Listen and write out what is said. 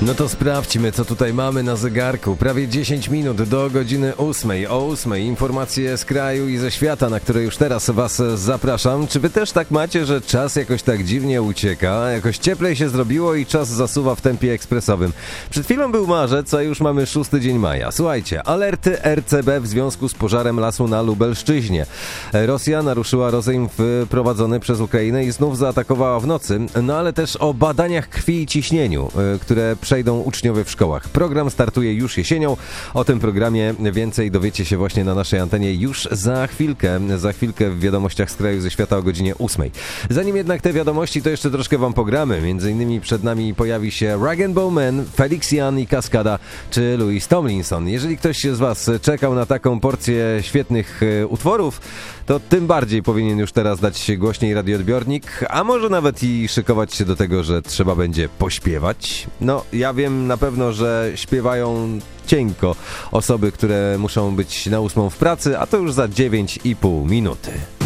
No to sprawdźmy, co tutaj mamy na zegarku. Prawie 10 minut do godziny 8. O 8 informacje z kraju i ze świata, na które już teraz Was zapraszam. Czy Wy też tak macie, że czas jakoś tak dziwnie ucieka? Jakoś cieplej się zrobiło i czas zasuwa w tempie ekspresowym. Przed chwilą był marzec, a już mamy 6 dzień maja. Słuchajcie, alerty RCB w związku z pożarem lasu na Lubelszczyźnie. Rosja naruszyła rozejm wprowadzony przez Ukrainę i znów zaatakowała w nocy. No ale też o badaniach krwi i ciśnieniu, które przejdą uczniowie w szkołach. Program startuje już jesienią. O tym programie więcej dowiecie się właśnie na naszej antenie już za chwilkę. Za chwilkę w wiadomościach z kraju ze świata o godzinie 8. Zanim jednak te wiadomości, to jeszcze troszkę Wam pogramy. Między innymi przed nami pojawi się Rag & Bowman, Felix Jan i Kaskada, czy Louis Tomlinson. Jeżeli ktoś z Was czekał na taką porcję świetnych utworów, to tym bardziej powinien już teraz dać głośniej radioodbiornik, a może nawet i szykować się do tego, że trzeba będzie pośpiewać. No, ja wiem na pewno, że śpiewają cienko osoby, które muszą być na 8 w pracy, a to już za 9,5 minuty.